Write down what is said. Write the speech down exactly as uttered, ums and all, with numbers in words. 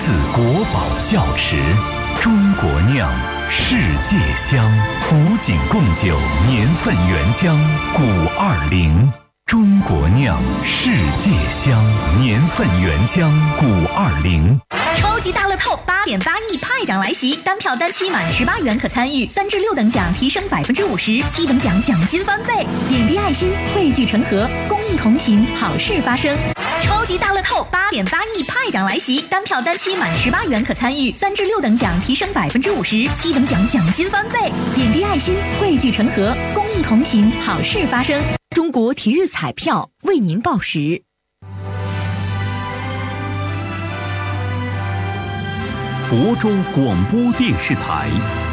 次国宝窖池，中国酿，世界香。古井贡酒年份原浆古二零，中国酿，世界香，年份原浆古二零。 超级大乐透八点八亿派奖来袭，单票单期满十八元可参与，三至六等奖提升百分之五十，七等奖奖金翻倍。点滴爱心，汇聚成河，公益同行，好事发生。超级大乐透八点八亿派奖来袭，单票单期满十八元可参与，三至六等奖提升百分之五十，七等奖奖金翻倍。点滴爱心，汇聚成河，公益同行，好事发生。 中国体育彩票为您报时。 亳州广播电视台。